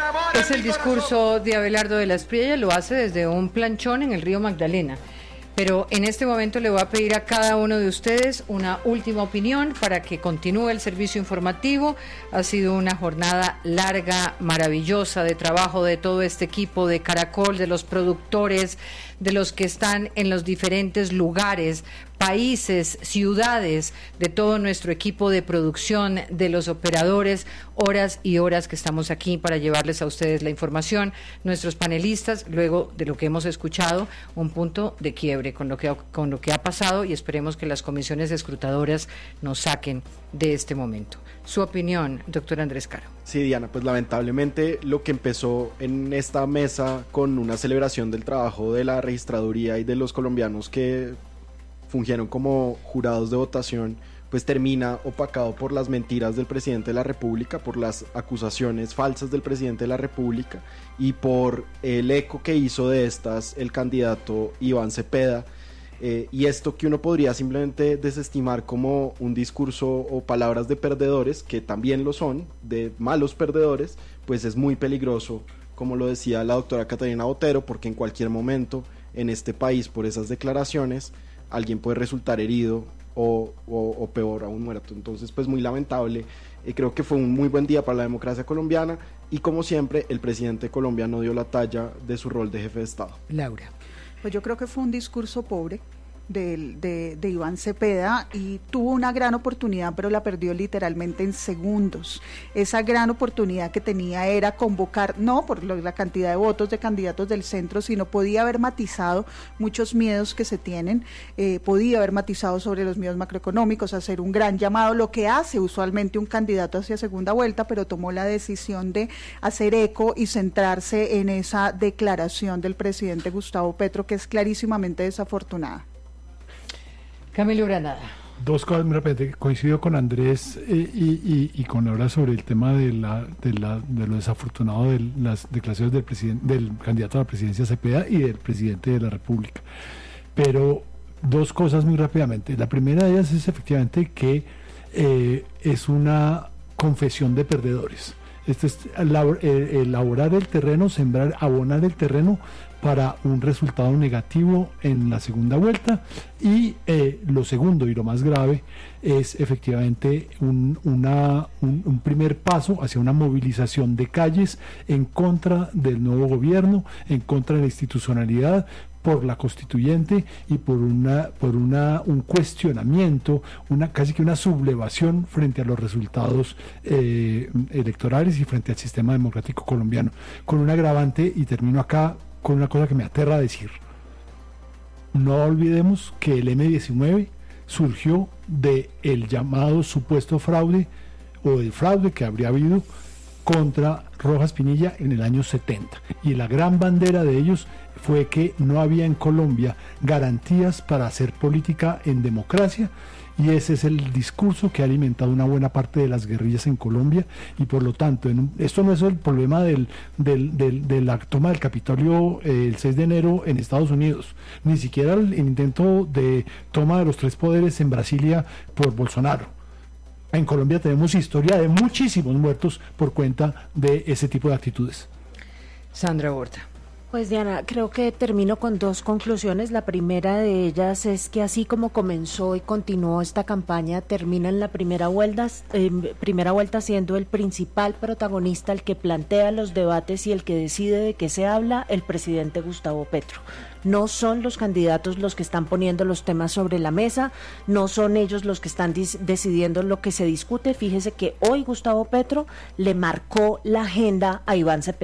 Es el discurso de Abelardo de la Espriella, lo hace desde un planchón en el río Magdalena. Pero en este momento le voy a pedir a cada uno de ustedes una última opinión para que continúe el servicio informativo. Ha sido una jornada larga, maravillosa de trabajo de todo este equipo de Caracol, de los productores, de los que están en los diferentes lugares, países, ciudades, de todo nuestro equipo de producción, de los operadores, horas y horas que estamos aquí para llevarles a ustedes la información. Nuestros panelistas, luego de lo que hemos escuchado, un punto de quiebre con lo que ha pasado, y esperemos que las comisiones escrutadoras nos saquen de este momento. Su opinión, doctor Andrés Caro. Sí, Diana, pues lamentablemente lo que empezó en esta mesa con una celebración del trabajo de la registraduría y de los colombianos que fungieron como jurados de votación, pues termina opacado por las mentiras del presidente de la República, por las acusaciones falsas del presidente de la República y por el eco que hizo de estas el candidato Iván Cepeda. Y esto que uno podría simplemente desestimar como un discurso o palabras de perdedores, que también lo son, de malos perdedores, pues es muy peligroso, como lo decía la doctora Catalina Botero, porque en cualquier momento en este país, por esas declaraciones, alguien puede resultar herido o peor, aún muerto. Entonces, pues muy lamentable. Creo que fue un muy buen día para la democracia colombiana y, como siempre, el presidente colombiano dio la talla de su rol de jefe de Estado. Laura. Pues yo creo que fue un discurso pobre de Iván Cepeda, y tuvo una gran oportunidad, pero la perdió literalmente en segundos. Esa gran oportunidad que tenía era convocar, no por la cantidad de votos de candidatos del centro, sino podía haber matizado muchos miedos que se tienen, podía haber matizado sobre los miedos macroeconómicos, hacer un gran llamado, lo que hace usualmente un candidato hacia segunda vuelta, pero tomó la decisión de hacer eco y centrarse en esa declaración del presidente Gustavo Petro, que es clarísimamente desafortunada. Camilo Granada. Dos cosas muy rápidamente. Coincido con Andrés y con Laura sobre el tema de lo desafortunado de las declaraciones del candidato a la presidencia Cepeda y del presidente de la República. Pero dos cosas muy rápidamente. La primera de ellas es efectivamente que es una confesión de perdedores. Este es elaborar el terreno, sembrar, abonar el terreno para un resultado negativo en la segunda vuelta. Y lo segundo y lo más grave es efectivamente un primer paso hacia una movilización de calles en contra del nuevo gobierno, en contra de la institucionalidad, por la constituyente y por un cuestionamiento, casi que una sublevación frente a los resultados electorales y frente al sistema democrático colombiano, con un agravante, y termino acá con una cosa que me aterra decir. No olvidemos que el M-19 surgió del llamado supuesto fraude, o del fraude que habría habido contra Rojas Pinilla en el año 70, y la gran bandera de ellos fue que no había en Colombia garantías para hacer política en democracia, y ese es el discurso que ha alimentado una buena parte de las guerrillas en Colombia. Y por lo tanto, esto no es el problema de la toma del Capitolio el 6 de enero en Estados Unidos, ni siquiera el intento de toma de los tres poderes en Brasilia por Bolsonaro. En Colombia tenemos historia de muchísimos muertos por cuenta de ese tipo de actitudes. Sandra Borda. Pues Diana, creo que termino con dos conclusiones. La primera de ellas es que así como comenzó y continuó esta campaña, termina en la primera vuelta siendo el principal protagonista, el que plantea los debates y el que decide de qué se habla, el presidente Gustavo Petro. No son los candidatos los que están poniendo los temas sobre la mesa, no son ellos los que están decidiendo lo que se discute. Fíjese que hoy Gustavo Petro le marcó la agenda a Iván Cepeda.